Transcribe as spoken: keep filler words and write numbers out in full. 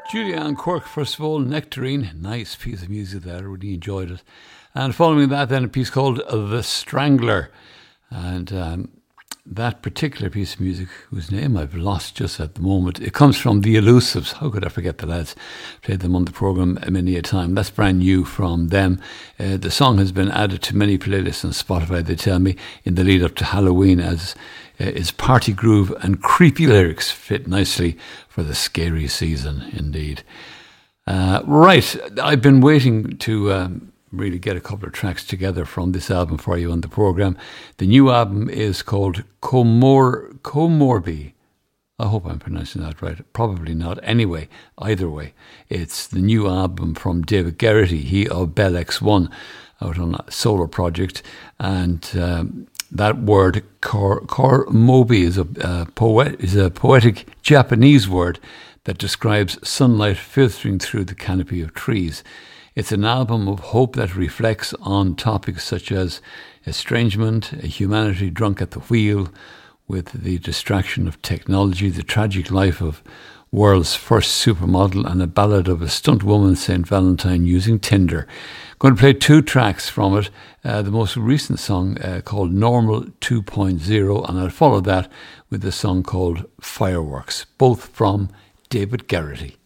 Julianne Quirk, first of all, Nectarine, nice piece of music there, I really enjoyed it. And following that, then a piece called The Strangler. And um, that particular piece of music, whose name I've lost just at the moment, it comes from The Elusives. How could I forget the lads? Played them on the programme many a time. That's brand new from them. Uh, the song has been added to many playlists on Spotify, they tell me, in the lead up to Halloween, as uh, its party groove and creepy lyrics fit nicely for the scary season, indeed. Uh, right, I've been waiting to um, really get a couple of tracks together from this album for you on the programme. The new album is called Comor Comorbi. I hope I'm pronouncing that right. Probably not. Anyway, either way, it's the new album from David Geraghty, he of Bell X one, out on a solo project. And um, that word, Kor, Kormobi, is a, uh, poet, is a poetic Japanese word that describes sunlight filtering through the canopy of trees. It's an album of hope that reflects on topics such as estrangement, a humanity drunk at the wheel, with the distraction of technology, the tragic life of world's first supermodel, and a ballad of a stunt woman, Saint Valentine, using Tinder. I'm going to play two tracks from it. Uh, the most recent song uh, called Normal two point oh, and I'll follow that with a song called Fireworks, both from David Geraghty.